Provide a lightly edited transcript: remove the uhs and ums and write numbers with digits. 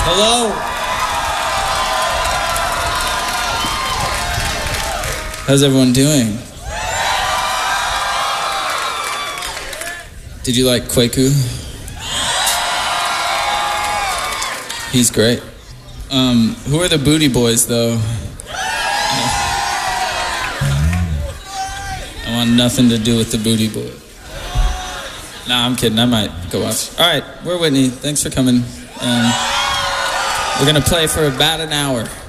Hello. How's everyone doing? Did you like Kwaku? He's great. Who are the Booty Boys, though? I want nothing to do with the Booty Boys. Nah, I'm kidding. I might go watch. All right, we're Whitney. Thanks for coming. And we're going to play for about an hour.